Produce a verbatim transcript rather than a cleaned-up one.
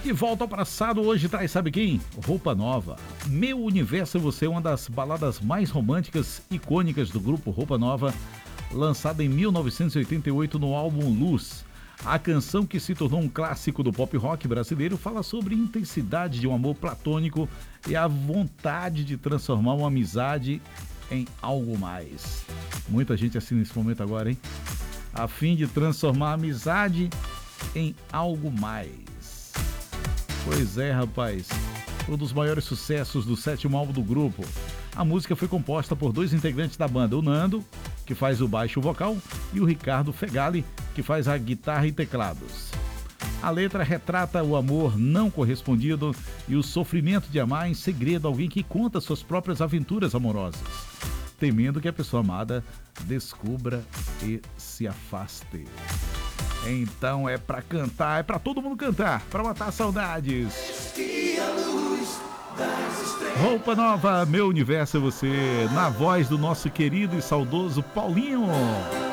De volta ao passado, hoje traz, sabe quem? Roupa Nova. Meu Universo é Você, uma das baladas mais românticas, icônicas do grupo Roupa Nova, lançada em mil novecentos e oitenta e oito no álbum Luz. A canção, que se tornou um clássico do pop rock brasileiro, fala sobre a intensidade de um amor platônico e a vontade de transformar uma amizade em algo mais. Muita gente assim nesse momento agora, hein? A fim de transformar a amizade em algo mais. Pois é, rapaz. Um dos maiores sucessos do sétimo álbum do grupo. A música foi composta por dois integrantes da banda, o Nando, que faz o baixo vocal, e o Ricardo Fegali, que faz a guitarra e teclados. A letra retrata o amor não correspondido e o sofrimento de amar em segredo alguém que conta suas próprias aventuras amorosas, temendo que a pessoa amada descubra e se afaste. Então é pra cantar, é pra todo mundo cantar, pra matar saudades. Roupa Nova, Meu Universo é Você, na voz do nosso querido e saudoso Paulinho.